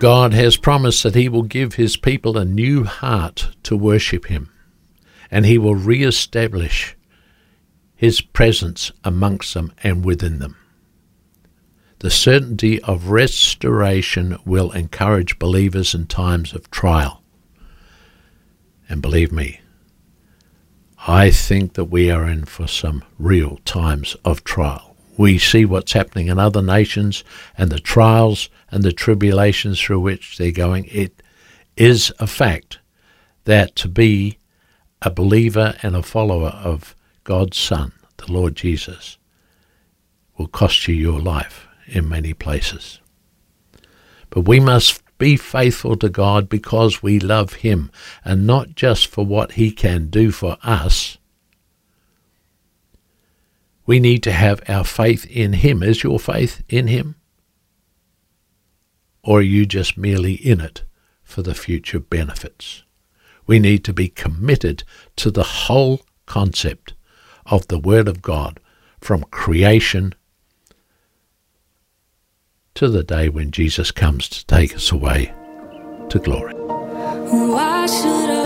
God has promised that he will give his people a new heart to worship him, and he will re-establish his presence amongst them and within them. The certainty of restoration will encourage believers in times of trial. And believe me, I think that we are in for some real times of trial. We see what's happening in other nations and the trials and the tribulations through which they're going. It is a fact that to be a believer and a follower of God's Son, the Lord Jesus, will cost you your life in many places. But we must be faithful to God because we love him, and not just for what he can do for us. We need to have our faith in him. Is your faith in him? Or are you just merely in it for the future benefits? We need to be committed to the whole concept of the Word of God from creation to the day when Jesus comes to take us away to glory. Why should I